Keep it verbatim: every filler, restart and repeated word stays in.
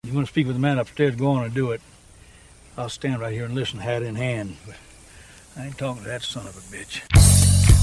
you want to speak with the man upstairs, go on and do it. I'll stand right here and listen, hat in hand. But I ain't talking to that son of a bitch.